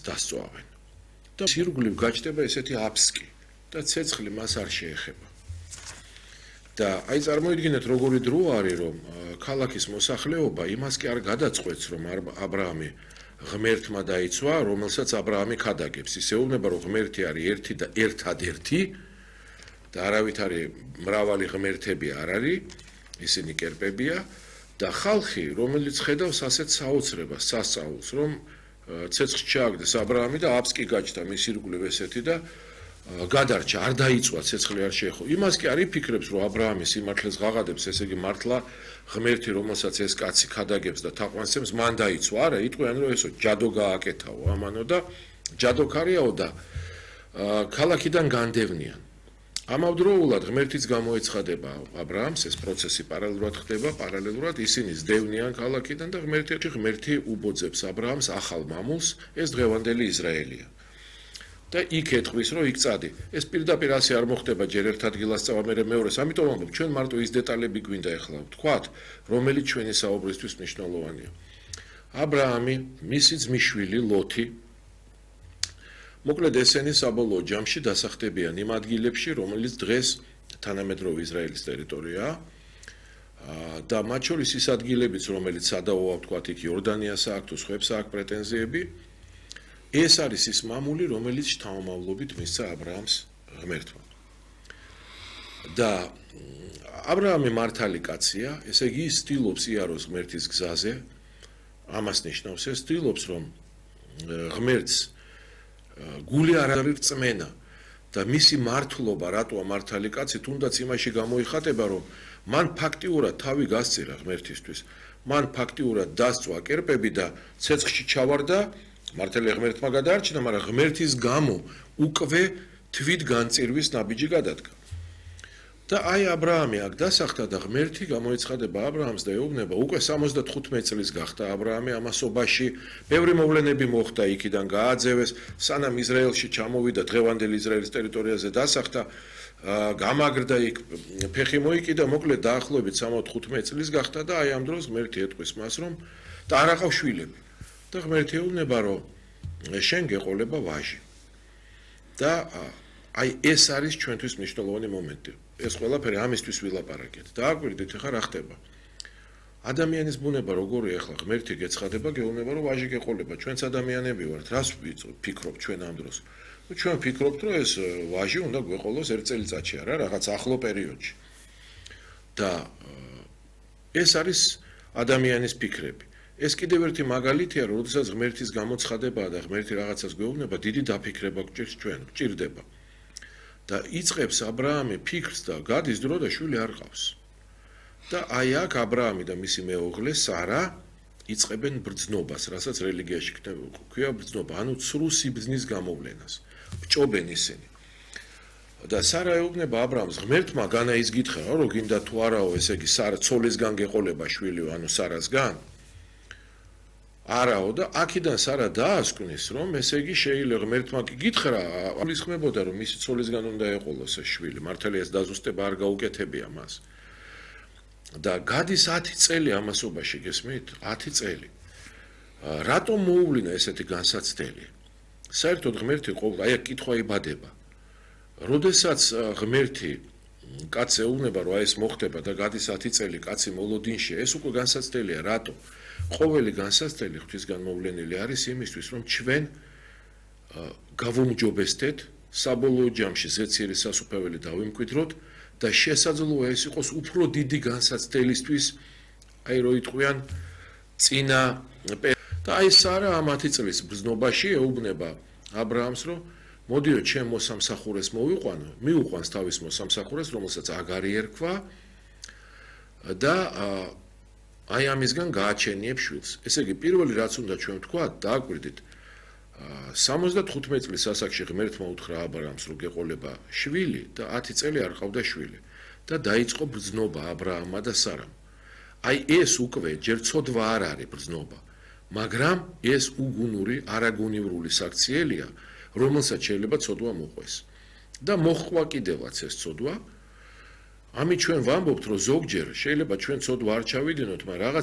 დასწვავენ. და ირგვლივ გაჩნდება ესეთი აფსკი და ცეცხლი მას არ შეეხება. და აი წარმოიდგინეთ როგორი დრო არის რომ ქალაქის მოსახლეობა იმას კი არ გადაწყვეტს რომ აბრაამი ღმერთმა დაიცვა რომელსაც აბრაამი ქადაგებს ის ეუბნება რომ ღმერთი არის ერთი და ერთადერთი და არავითარი მრავალი ღმერთები არ არის ისინი კერპებია და ხალხი რომელიც ხედავს ასეთ საოცრებას სასწაულს რომ ცეცხლს ჩააგდეს აბრაამი და აფსკი გაჩნდა მის ირგვლივ ესეთი და გადარჩა არ დაიწვა ცეცხლი არ შეეხო იმას კი არ იფიქრებს რომ აბრაამი სიმართლეს ღაღადებს ესე იგი მართლა ღმერთი რომელსაც ეს კაცი ქადაგებს და თაყვანსებს მან დაიცვა არა იტყვიან რომ ესო ჯადო გააკეთაო ამანო და ჯადოქარიაო და ქალაქიდან განდევნიან ამავდროულად ღმერთიც გამოეცხადება აბრაამს ეს პროცესი პარალელურად ისინი ზდევნიან ქალაქიდან და ღმერთი უბოძებს აბრაამს ახალ მამულს ეს დღევანდელი ისრაელია და იქ ეთყვის რომ იქ წადი ეს პირდაპირ ასე არ მოხდება ჯერ ერთ ადგილას წავა მე მეორეს ამიტომ ამბობ ჩვენ მარტო ის დეტალები გვინდა ეხლა ვთქვათ რომელიც ჩვენი საუბრისთვის მნიშვნელოვანია აბრაამი მისი ძმისშვილი ლოთი მოკლედ ესენი საბოლოო ჯამში დასახდებიან იმ ადგილებში რომელიც დღეს თანამედროვე ისრაელის ტერიტორიაა და მათ შორის ის ადგილებიც რომელიც სადავოა ვთქვათ იქ იორდანიას აქვს თუ სხვებს აქვს პრეტენზიები ეს არის ის მამული რომელიც შთამომავლობით მისცა აბრაამს ღმერთმა და აბრაამი მართალი კაცია ესე იგი ის ცდილობს იაროს ღმერთის გზაზე ამას ნიშნავს ეს ცდილობს რომ ღმერთს გული არ არის წმენა და მისი მართლობა რატოა მართალი კაცი თუნდაც იმაში გამოიხატება რომ მან ფაქტიურად თავი გასწირა ღმერთისთვის მან ფაქტიურად დასწვა კერპები და ცეცხლში ჩავარდა მართალი ღმერთმა გადაარჩინა მაგრამ ღმერთის გამო უკვე თვით განწირვის ნაბიჯი გადადგა და აი აბრაამი აქ დასახდა და ღმერთი გამოეცხადება აბრაამს და ეუბნება უკვე 75 წლის გახდა აბრაამი ამასობაში ბევრი მოვლენები მოხდა იქიდან გააძევეს სანამ ისრაელში ჩამოვიდა დღევანდელი ისრაელის ტერიტორიაზე დასახდა გამაგრდა იქ ფეხი მოიკიდა მოკლედ დაახლოებით 75 წლის გახდა და აი ამ დროს ღმერთი ეტყვის მას რომ და არ აყავს შვილები და ღმერთი ეუბნება რომ შენ გეყოლება ვაჟი და აი ეს არის ჩვენთვის მნიშვნელოვანი მომენტი ეს ყველაფერი ამისთვის ვილაპარაკეთ და აკვირდით ხა რა ხდება ადამიანის ბუნება როგორია ახლა ღმერთი გეცხადება გეუბნება რომ ვაჟი გეყოლება ჩვენც ადამიანები ვართ რას ვფიქრობთ ჩვენ ამ დროს ჩვენ ვფიქრობთ რომ ეს ვაჟი უნდა გვეყოლოს ერთ წელიწადში არა რაღაც ახლო პერიოდში და ეს არის ადამიანის ფიქრები ეს კიდევ ერთი მაგალითია რომ როდესაც ღმერთის გამოცხადებაა და ღმერთი რაღაცას გვეუბნება დიდი დაფიქრება გვჭირს ჩვენ გვჭირდება და იწყებს აბრაამი ფიქრს და გადის დრო და შვილი არ ყავს და აი აქ აბრაამი და მისი მეუღლე სარა იწყებენ ბრძნობას რასაც რელიგიაში ქვია ბრძნობა ანუ ცრუ სიბრძნის გამოვლენას ბჭობენ ისინი და სარა ეუბნება აბრაამს ღმერთმა განაიზგითხა რომ გინდა თუ არაო ესე იგი სარა ცოლისგან გეყოლება შვილი ანუ სარასგან არაო და აქედან სარა დაასკვნის რომ ესე იგი შეიძლება ღმერთმა გითხრა ამის ხმებოდა რომ მისი ცოლისგან უნდა ეყოლოს ეს შვილი მართალია ეს დაზუსტება არ გაუკეთებია მას და გადის 10 წელი ამასობაში გესმით 10 წელი რატომ მოუვლინა ესეთი განსაცდელი საერთოდ ღმერთი ყოველ აი კითხვა იბადება როდესაც ღმერთი კაცს ეუბნება რომ აი ეს მოხდება და გადის 10 წელი კაცი მოლოდინში ეს უკვე განსაცდელია რატო ყოველი განსაცდელი ღვთისგან მოვლენილი არის იმისთვის რომ ჩვენ გავუმჯობესდეთ საბოლოო ჯამში ზეციერი სასუფეველი დავიმკვიდროთ და შესაძლოა ეს იყოს უფრო დიდი განსაცდელისთვის აი რო იტყვიან წინა და აი სარა ამ 10 წლის ბრძნობაში ეუბნება აბრაამს რომ მოდიო ჩემ მოსამსახურეს მივიყვანს თავის მოსამსახურეს რომელსაც აგარი ერქვა და აი ამისგან გააჩენიებ შვილს ესე იგი პირველი რაც უნდა ჩვენ ვთქვათ დააკვირდით 75 წლის ასაკში ღმერთმა უთხრა აბრაამს რომ გეყოლება შვილი და 10 წელი არ ყავდა შვილი და დაიწყო ბრძნობა აბრაამმა და სარამ აი ეს უკვე ჯერ ცოდვა არ არის ბრძნობა მაგრამ ეს უგუნური არაგუნივრული საქციელია რომელსაც შეიძლება ცოდვა მოყვეს და მოხვა კიდევაც ეს ცოდვა ამით ჩვენ ვამბობთ რომ ზოგჯერ შეიძლება ჩვენ ცოდვა არ ჩავიდინოთ მაგრამ რაღაც